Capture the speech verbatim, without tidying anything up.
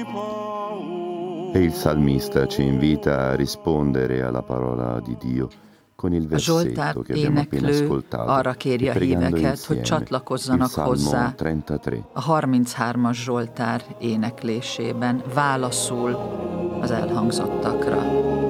E il salmista ci invita a rispondere alla parola di Dio con il A Zsoltár versetto che abbiamo appena éneklő ascoltato arra kéri a e pregando híveket, hogy insieme il csatlakozzanak Salmo hozzá trentatré. a harminchármas Zsoltár éneklésében, válaszul az elhangzottakra.